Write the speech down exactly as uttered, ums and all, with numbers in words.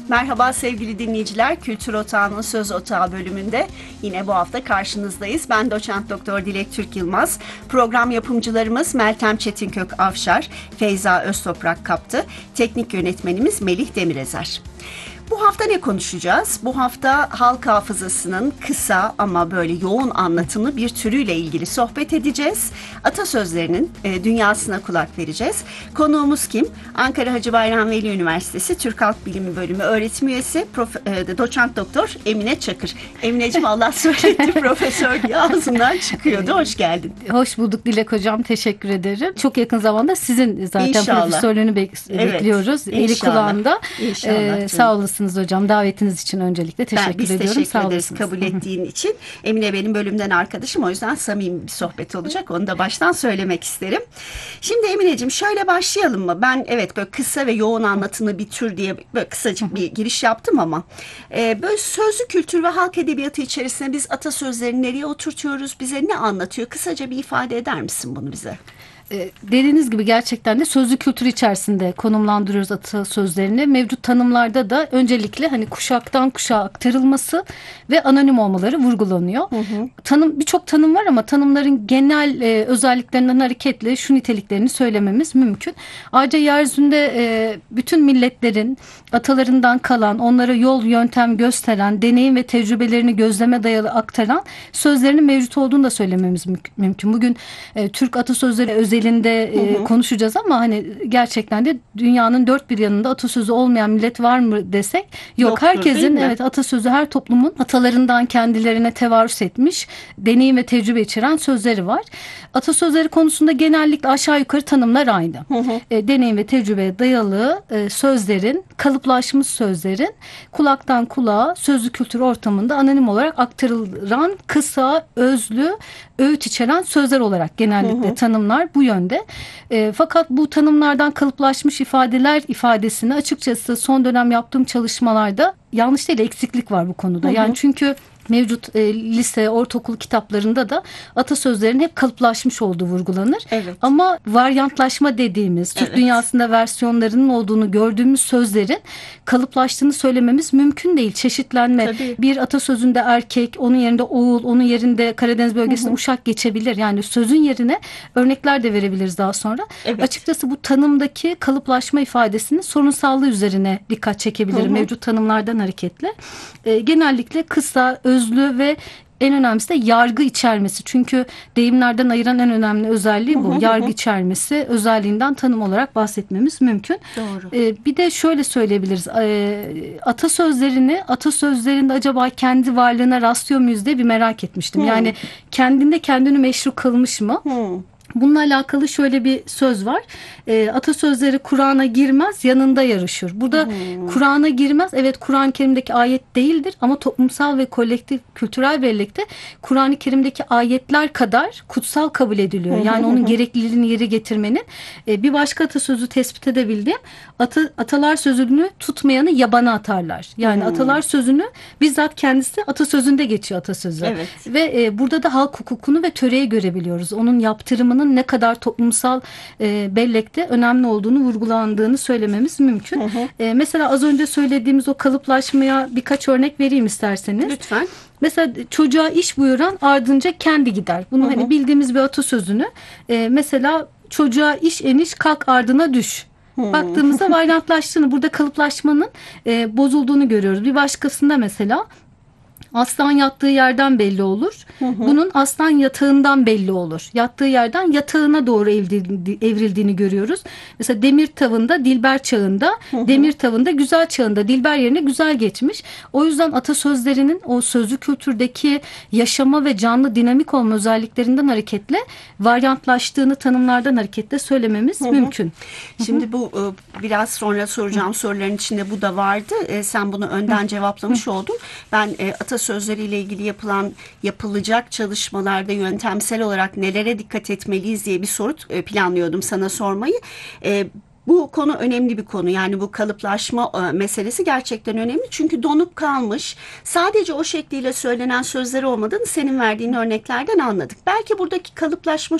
Merhaba sevgili dinleyiciler, Kültür Otağı'nın Söz Otağı bölümünde yine bu hafta karşınızdayız. Ben doçent doktor Dilek Türk Yılmaz. Program yapımcılarımız Meltem Çetinkök Afşar, Feyza Öztoprak Kaptı. Teknik yönetmenimiz Melih Demirezer. Bu hafta ne konuşacağız? Bu hafta halk hafızasının kısa ama böyle yoğun anlatımlı bir türüyle ilgili sohbet edeceğiz. Atasözlerinin e, dünyasına kulak vereceğiz. Konuğumuz kim? Ankara Hacı Bayram Veli Üniversitesi Türk Halk Bilimi Bölümü öğretim üyesi prof- e, doçent doktor Emine Çakır. Emineciğim Allah söyledi profesör diye ağzımdan çıkıyordu. Hoş geldin. Hoş bulduk Dilek Hocam. Teşekkür ederim. Çok yakın zamanda sizin zaten İnşallah. profesörlüğünü bek- Evet, bekliyoruz. Eli inşallah. kulağında. İnşallah. Ee, sağ olasınız hocam. Davetiniz için öncelikle teşekkür ben, biz ediyorum. teşekkür sağ ederiz olasınız. kabul ettiğin için. Emine benim bölümden arkadaşım, o yüzden samimi bir sohbet olacak. Onu da baştan söylemek isterim. Şimdi Emineciğim şöyle başlayalım mı? Ben evet böyle kısa ve yoğun anlatımlı bir tür diye böyle kısacık bir giriş yaptım ama e, böyle sözlü kültür ve halk edebiyatı içerisinde biz atasözlerini nereye oturtuyoruz? Bize ne anlatıyor? Kısaca bir ifade eder misin bunu bize? E, dediğiniz gibi gerçekten de sözlü kültür içerisinde konumlandırıyoruz atasözlerini. Mevcut tanımlarda da öncelikle hani kuşaktan kuşağa aktarılması ve anonim olmaları vurgulanıyor. Hı hı. Tanım birçok tanım var ama tanımların genel e, özelliklerinden hareketle şu niteliklerini söylememiz mümkün. Ayrıca yeryüzünde e, bütün milletlerin atalarından kalan, onlara yol yöntem gösteren, deneyim ve tecrübelerini gözleme dayalı aktaran sözlerinin mevcut olduğunu da söylememiz mü- mümkün. Bugün e, Türk atasözleri özelinde e, hı hı. konuşacağız ama hani gerçekten de dünyanın dört bir yanında atasözü olmayan millet var mı desek yok. Yoktur, herkesin evet atasözü, her toplumun atalarından kendilerine tevarüs etmiş deneyim ve tecrübe içeren sözleri var. Atasözleri konusunda genellikle aşağı yukarı tanımlar aynı. Hı hı. E, deneyim ve tecrübeye dayalı e, sözlerin, kalıplaşmış sözlerin kulaktan kulağa sözlü kültür ortamında anonim olarak aktarılan kısa, özlü, öğüt içeren sözler olarak genellikle hı hı. tanımlar bu yönde. E, fakat bu tanımlardan kalıplaşmış ifadeler ifadesini açıkçası son dönem yaptığım çalışmalarda yanlış değil, eksiklik var bu konuda. Hı hı. Yani çünkü mevcut e, lise, ortaokul kitaplarında da atasözlerin hep kalıplaşmış olduğu vurgulanır. Evet. Ama varyantlaşma dediğimiz, Türk evet. dünyasında versiyonlarının olduğunu gördüğümüz sözlerin kalıplaştığını söylememiz mümkün değil. Çeşitlenme. Tabii. Bir atasözünde erkek, onun yerinde oğul, onun yerinde Karadeniz bölgesinde hı hı. uşak geçebilir. Yani sözün yerine örnekler de verebiliriz daha sonra. Evet. Açıkçası bu tanımdaki kalıplaşma ifadesinin sorunsallığı üzerine dikkat çekebilirim. Hı hı. Mevcut tanımlardan hareketle. E, genellikle kısa, özlü ve en önemlisi de yargı içermesi. Çünkü deyimlerden ayıran en önemli özelliği bu. Hı hı hı. Yargı içermesi özelliğinden tanım olarak bahsetmemiz mümkün. Doğru. Ee, bir de şöyle söyleyebiliriz. Ee, atasözlerini, atasözlerinde acaba kendi varlığına rastlıyor muyuz diye bir merak etmiştim. Hı. Yani kendinde kendini meşru kılmış mı? Hı. Bununla alakalı şöyle bir söz var. E, atasözleri Kur'an'a girmez, yanında yarışır. Burada hmm. Kur'an'a girmez. Evet, Kur'an-ı Kerim'deki ayet değildir ama toplumsal ve kolektif kültürel bellekte Kur'an-ı Kerim'deki ayetler kadar kutsal kabul ediliyor. Yani onun gerekliliğini yeri getirmenin. E, bir başka atasözü tespit edebildiğim, ata, atalar sözünü tutmayanı yabana atarlar. Yani hmm. atalar sözünü bizzat kendisi atasözünde geçiyor atasözü. Evet. Ve e, burada da halk hukukunu ve töreyi görebiliyoruz. Onun yaptırımının ne kadar toplumsal e, bellekte önemli olduğunu vurgulandığını söylememiz mümkün. Hı hı. E, mesela az önce söylediğimiz o kalıplaşmaya birkaç örnek vereyim isterseniz. Lütfen. Mesela çocuğa iş buyuran ardınca kendi gider. Bunu hı hı. hani bildiğimiz bir atasözünü. E, mesela çocuğa iş eniş kalk ardına düş. Hmm. Baktığımızda varyantlaştığını, burada kalıplaşmanın e, bozulduğunu görüyoruz. Bir başkasında mesela aslan yattığı yerden belli olur. Hı hı. Bunun aslan yatağından belli olur. Yattığı yerden yatağına doğru evrildiğini görüyoruz. Mesela demir tavında Dilber çağında, hı hı. demir tavında güzel çağında Dilber yerine güzel geçmiş. O yüzden atasözlerinin o sözlü kültürdeki yaşama ve canlı dinamik olma özelliklerinden hareketle varyantlaştığını tanımlardan hareketle söylememiz hı hı. mümkün. Şimdi bu biraz sonra soracağım hı. soruların içinde bu da vardı. Sen bunu önden hı. cevaplamış hı. oldun. Ben atasözleri sözleriyle ilgili yapılan yapılacak çalışmalarda yöntemsel olarak nelere dikkat etmeliyiz diye bir soru planlıyordum sana sormayı. E, Bu konu önemli bir konu. Yani bu kalıplaşma meselesi gerçekten önemli. Çünkü donup kalmış, sadece o şekliyle söylenen sözler olmadığını senin verdiğin örneklerden anladık. Belki buradaki kalıplaşma